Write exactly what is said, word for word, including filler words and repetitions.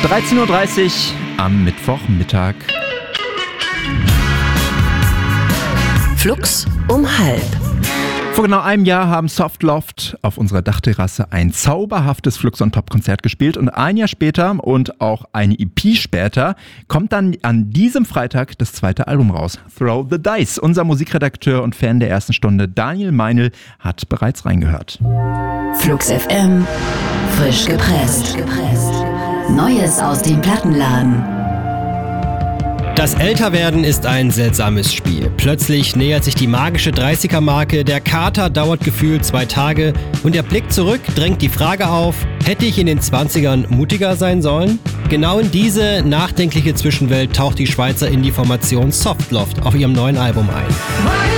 dreizehn Uhr dreißig am Mittwochmittag. Flux um halb. Vor genau einem Jahr haben Softloft auf unserer Dachterrasse ein zauberhaftes Flux on Top Konzert gespielt und ein Jahr später und auch eine E P später kommt dann an diesem Freitag das zweite Album raus, Throw the Dice. Unser Musikredakteur und Fan der ersten Stunde, Daniel Meinl, hat bereits reingehört. Flux F M, frisch gepresst. Neues aus dem Plattenladen. Das Älterwerden ist ein seltsames Spiel. Plötzlich nähert sich die magische dreißiger-Marke, der Kater dauert gefühlt zwei Tage und der Blick zurück drängt die Frage auf, hätte ich in den zwanzigern mutiger sein sollen? Genau in diese nachdenkliche Zwischenwelt taucht die Schweizer Indie-Formation Softloft auf ihrem neuen Album ein.